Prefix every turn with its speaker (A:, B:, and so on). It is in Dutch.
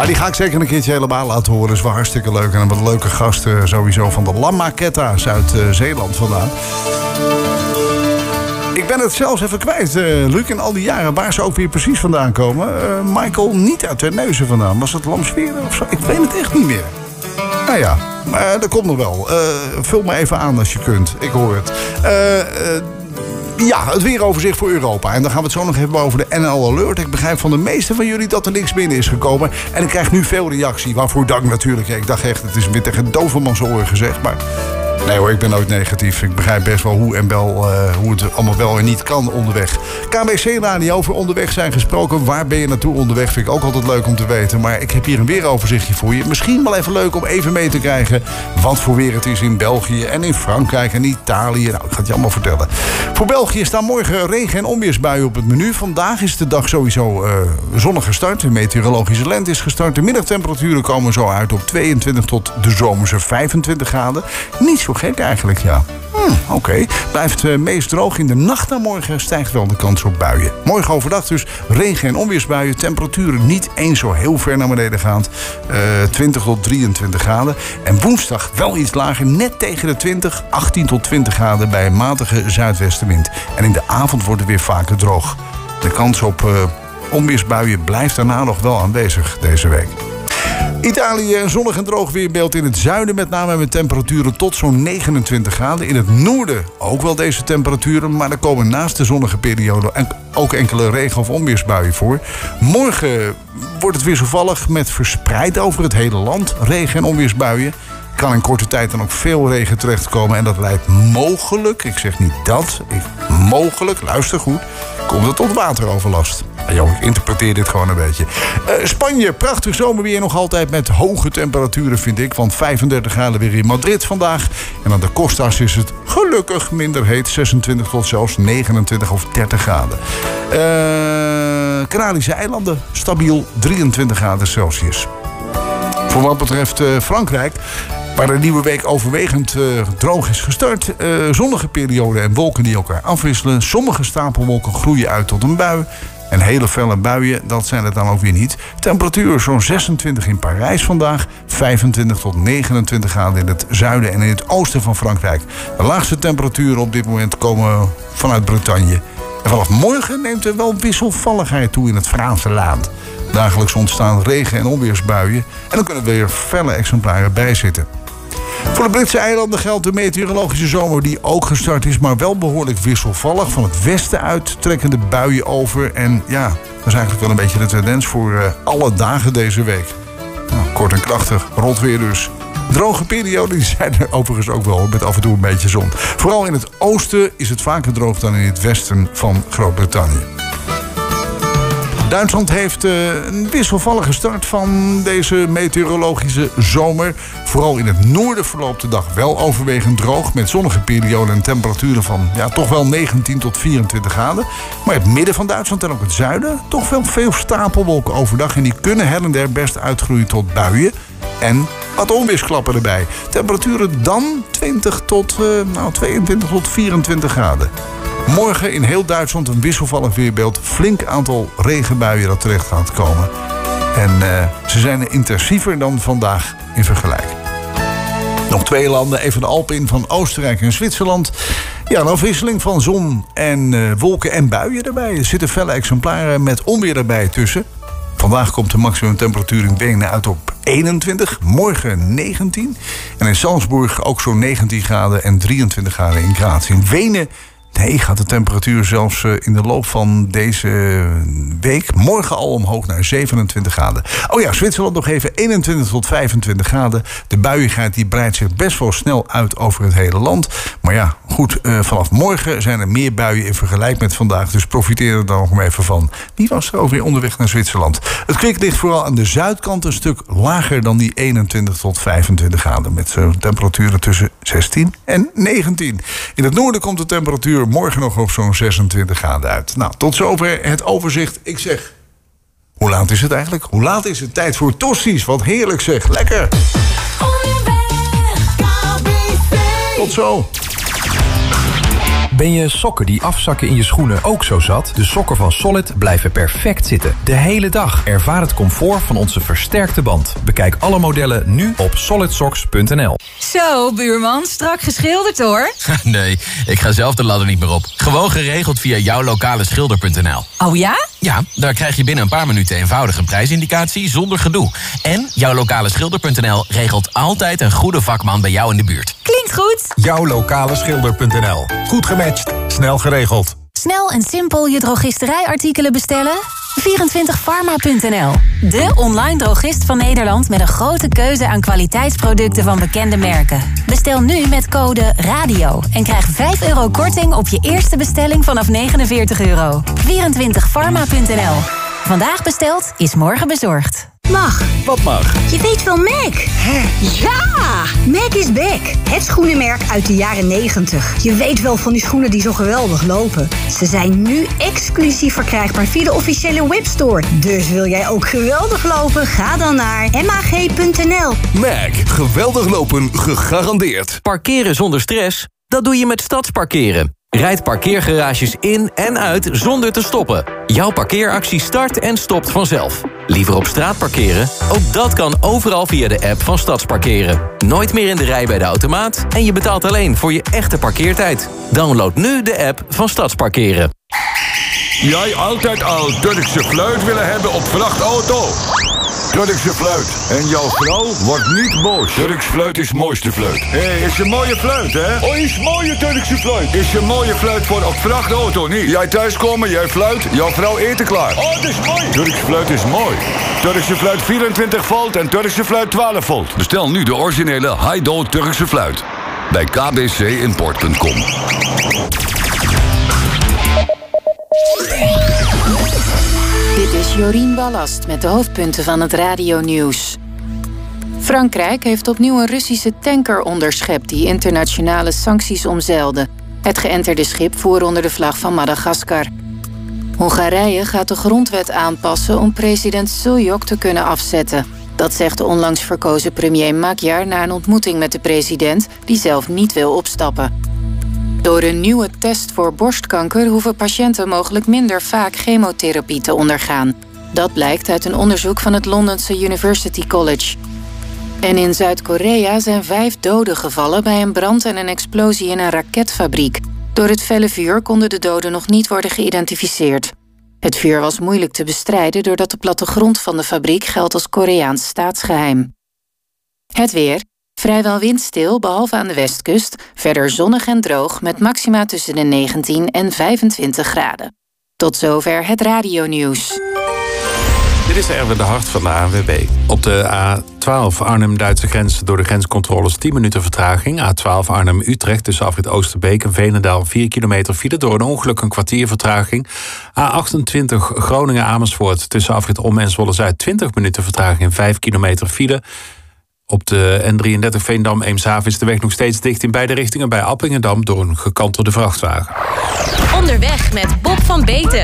A: Nou, die ga ik zeker een keertje helemaal laten horen. Dat is wel hartstikke leuk. En wat leuke gasten sowieso van de Lammaquetta's uit Zeeland vandaan. Ik ben het zelfs even kwijt, Luc, in al die jaren waar ze ook weer precies vandaan komen. Michael niet uit Terneuzen vandaan. Was het Lamsveren of zo? Ik weet het echt niet meer. Nou ja, maar dat komt nog wel. Vul me even aan als je kunt. Ik hoor het. Ja, het weeroverzicht voor Europa. En dan gaan we het zo nog hebben over de NL Alert. Ik begrijp van de meeste van jullie dat er niks binnen is gekomen. En ik krijg nu veel reactie. Waarvoor dank natuurlijk. Ik dacht echt, het is weer tegen dovermans oren gezegd. Maar nee hoor, ik ben nooit negatief. Ik begrijp best wel hoe het allemaal wel en niet kan onderweg. KBC Radio, over onderweg zijn gesproken. Waar ben je naartoe onderweg? Vind ik ook altijd leuk om te weten. Maar ik heb hier een weeroverzichtje voor je. Misschien wel even leuk om even mee te krijgen wat voor weer het is in België en in Frankrijk en Italië. Nou, ik ga het je allemaal vertellen. Voor België staan morgen regen- en onweersbuien op het menu. Vandaag is de dag sowieso zonnig gestart. De meteorologische lente is gestart. De middagtemperaturen komen zo uit op 22 tot de zomerse 25 graden. Niet zo gek eigenlijk, ja. Oké. Blijft meest droog. In de nacht naar morgen stijgt wel de kans op buien. Morgen overdag dus regen- en onweersbuien. Temperaturen niet eens zo heel ver naar beneden gaand. 20 tot 23 graden. En woensdag wel iets lager. Net tegen de 20. 18 tot 20 graden bij een matige zuidwestenwind. En in de avond wordt het weer vaker droog. De kans op onweersbuien blijft daarna nog wel aanwezig deze week. Italië, een zonnig en droog weerbeeld in het zuiden, met name met temperaturen tot zo'n 29 graden. In het noorden ook wel deze temperaturen, maar er komen naast de zonnige periode ook enkele regen- of onweersbuien voor. Morgen wordt het wisselvallig met verspreid over het hele land regen- en onweersbuien. Kan in korte tijd dan ook veel regen terechtkomen en dat leidt mogelijk, ik zeg niet dat, mogelijk, luister goed, komt het tot wateroverlast. Ik interpreteer dit gewoon een beetje. Spanje, prachtig zomerweer nog altijd met hoge temperaturen vind ik. Want 35 graden weer in Madrid vandaag. En aan de Costas is het gelukkig minder heet. 26 tot zelfs 29 of 30 graden. Canarische eilanden, stabiel 23 graden Celsius. Voor wat betreft Frankrijk, waar de nieuwe week overwegend droog is gestart. Zonnige perioden en wolken die elkaar afwisselen. Sommige stapelwolken groeien uit tot een bui. En hele felle buien, dat zijn het dan ook weer niet. Temperatuur zo'n 26 in Parijs vandaag. 25 tot 29 graden in het zuiden en in het oosten van Frankrijk. De laagste temperaturen op dit moment komen vanuit Bretagne. En vanaf morgen neemt er wel wisselvalligheid toe in het Franse land. Dagelijks ontstaan regen- en onweersbuien. En dan kunnen er weer felle exemplaren bij zitten. Voor de Britse eilanden geldt de meteorologische zomer die ook gestart is, maar wel behoorlijk wisselvallig. Van het westen uit trekken de buien over. En ja, dat is eigenlijk wel een beetje de tendens voor alle dagen deze week. Nou, kort en krachtig, rot weer dus. Droge perioden die zijn er overigens ook wel, met af en toe een beetje zon. Vooral in het oosten is het vaker droog dan in het westen van Groot-Brittannië. Duitsland heeft een wisselvallige start van deze meteorologische zomer. Vooral in het noorden verloopt de dag wel overwegend droog, met zonnige perioden en temperaturen van toch wel 19 tot 24 graden. Maar het midden van Duitsland en ook het zuiden toch wel veel stapelwolken overdag. En die kunnen her en der best uitgroeien tot buien en wat onweersklappen erbij. Temperaturen dan 22 tot 24 graden. Morgen in heel Duitsland een wisselvallig weerbeeld. Flink aantal regenbuien dat terecht gaat komen. En ze zijn intensiever dan vandaag in vergelijking. Nog 2 landen, even de Alpen in van Oostenrijk en Zwitserland. Ja, een afwisseling van zon en wolken en buien erbij. Er zitten felle exemplaren met onweer erbij tussen. Vandaag komt de maximumtemperatuur in Wenen uit op 21. Morgen 19. En in Salzburg ook zo'n 19 graden en 23 graden in Graz. In Wenen gaat de temperatuur zelfs in de loop van deze week morgen al omhoog naar 27 graden. Oh ja, Zwitserland nog even 21 tot 25 graden. De buiigheid die breidt zich best wel snel uit over het hele land. Maar ja, goed, vanaf morgen zijn er meer buien in vergelijking met vandaag. Dus profiteer er dan nog maar even van. Wie was er ook weer onderweg naar Zwitserland? Het kwik ligt vooral aan de zuidkant een stuk lager dan die 21 tot 25 graden. Met temperaturen tussen 16 en 19. In het noorden komt de temperatuur morgen nog op zo'n 26 graden uit. Nou, tot zover het overzicht. Ik zeg, hoe laat is het eigenlijk? Hoe laat is het? Tijd voor tosti's. Wat heerlijk zeg. Lekker. Tot zo.
B: Ben je sokken die afzakken in je schoenen ook zo zat? De sokken van Solid blijven perfect zitten. De hele dag. Ervaar het comfort van onze versterkte band. Bekijk alle modellen nu op solidsocks.nl.
C: Zo, buurman, strak geschilderd hoor.
D: Nee, ik ga zelf de ladder niet meer op. Gewoon geregeld via jouwlokaleschilder.nl.
C: Oh ja?
D: Ja, daar krijg je binnen een paar minuten eenvoudig een prijsindicatie zonder gedoe. En jouwlokaleschilder.nl regelt altijd een goede vakman bij jou in de buurt.
C: Klinkt goed.
E: Jouwlokaleschilder.nl. Goed gematcht, snel geregeld.
F: Snel en simpel je drogisterijartikelen bestellen? 24pharma.nl. De online drogist van Nederland met een grote keuze aan kwaliteitsproducten van bekende merken. Bestel nu met code RADIO en krijg €5 korting op je eerste bestelling vanaf €49. 24pharma.nl. Vandaag besteld is morgen bezorgd.
G: Mag.
E: Wat mag?
G: Je weet wel Mac. Ja! Mac is back. Het schoenenmerk uit de jaren 90. Je weet wel van die schoenen die zo geweldig lopen. Ze zijn nu exclusief verkrijgbaar via de officiële webstore. Dus wil jij ook geweldig lopen? Ga dan naar mag.nl.
H: Mac. Geweldig lopen gegarandeerd.
I: Parkeren zonder stress? Dat doe je met Stadsparkeren. Rijd parkeergarages in en uit zonder te stoppen. Jouw parkeeractie start en stopt vanzelf. Liever op straat parkeren? Ook dat kan overal via de app van Stadsparkeren. Nooit meer in de rij bij de automaat en je betaalt alleen voor je echte parkeertijd. Download nu de app van Stadsparkeren.
J: Jij altijd al Turkse fluit willen hebben op vrachtauto? Turkse fluit. En jouw vrouw wordt niet boos. Turks fluit is mooiste fluit. Hé, is een mooie fluit, hè? Oh, is mooie Turkse fluit. Is een mooie fluit voor op vrachtauto, niet? Jij thuiskomen, jij fluit, jouw vrouw eten klaar. Oh, dat is mooi. Turks fluit is mooi. Turkse fluit 24 volt en Turkse fluit 12 volt. Bestel nu de originele Haido Turkse fluit. Bij kbcimport.com.
K: Dit is Jorien Ballast met de hoofdpunten van het radionieuws. Frankrijk heeft opnieuw een Russische tanker onderschept die internationale sancties omzeilde. Het geënterde schip voer onder de vlag van Madagaskar. Hongarije gaat de grondwet aanpassen om president Suljok te kunnen afzetten. Dat zegt de onlangs verkozen premier Magyar na een ontmoeting met de president, die zelf niet wil opstappen. Door een nieuwe test voor borstkanker hoeven patiënten mogelijk minder vaak chemotherapie te ondergaan. Dat blijkt uit een onderzoek van het Londense University College. En in Zuid-Korea zijn 5 doden gevallen bij een brand en een explosie in een raketfabriek. Door het felle vuur konden de doden nog niet worden geïdentificeerd. Het vuur was moeilijk te bestrijden doordat de plattegrond van de fabriek geldt als Koreaans staatsgeheim. Het weer. Vrijwel windstil, behalve aan de westkust. Verder zonnig en droog met maxima tussen de 19 en 25 graden. Tot zover het radionieuws.
E: Dit is Erwin de Hart van de ANWB. Op de A12 Arnhem-Duitse grens door de grenscontroles 10 minuten vertraging. A12 Arnhem-Utrecht tussen afrit Oosterbeek en Veenendaal 4 kilometer file. Door een ongeluk een kwartier vertraging. A28 Groningen-Amersfoort tussen afrit Om en Zwolle-Zuid 20 minuten vertraging, 5 kilometer file. Op de N33 Veendam-Eemshaven is de weg nog steeds dicht in beide richtingen bij Appingedam door een gekantelde vrachtwagen.
L: Onderweg met Bob van Beten.